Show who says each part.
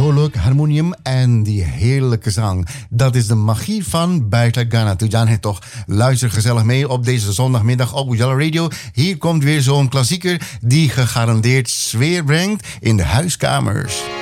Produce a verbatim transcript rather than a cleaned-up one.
Speaker 1: vrolijk harmonium en die heerlijke zang. Dat is de magie van Buiten Ghana. Tujan het toch. Luister gezellig mee op deze zondagmiddag op Ujala Radio. Hier komt weer zo'n klassieker die gegarandeerd sfeer brengt in de huiskamers.